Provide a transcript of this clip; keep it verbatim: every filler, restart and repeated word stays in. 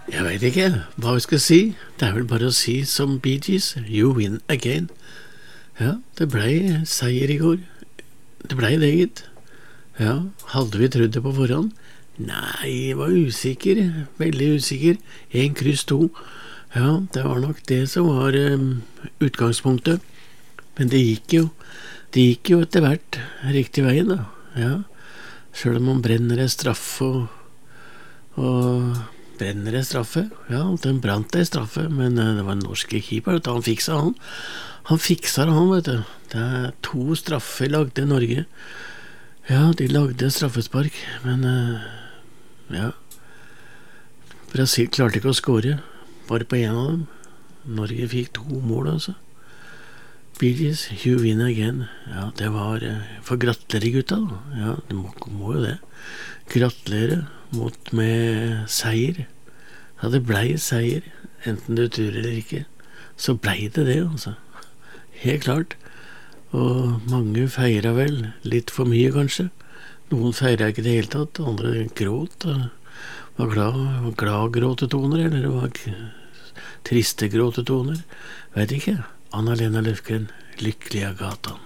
Jeg vet ikke hva vi skal si. Det er vel bare å si som Bee Gees, you win again. Ja, det blei seier i går. Det blei det, gitt. Ja, hadde vi trodd det på forhånd? Nei, jeg var usikker, veldig usikker. En kryss to. Ja, det var nok det som var um, utgangspunktet. Men det gikk jo, det gikk jo etter hvert riktig veien da. Ja, selv om man brenner en straffe og, og brenner en straffe. Ja, den brant en straffe, men uh, det var en norsk keeper, vet du, han fiksa han. Han fiksa det han, vet du. Det er to straffer lagde i Norge. Ja, de lagde straffespark, men uh, ja, Brasil klarte ikke å skåre, bare på en av dem. Norge fikk to mål, altså. Bee Gees, you win again. Ja, det var uh, for gratulerer, gutta da. Ja, det må, må jo det. Gratulerer mot med seier. Ja, det blei seier, enten du tror eller ikke. Så blei det det, altså. Helt klart. Og mange feiret vel litt for mye, kanskje. Noen feiret ikke det hele tatt, andre gråt. Var glad, var glad gråtetoner, eller det var triste gråtetoner. Vet ikke. Anna-Lena Løfgren, Lykkelig av gatan.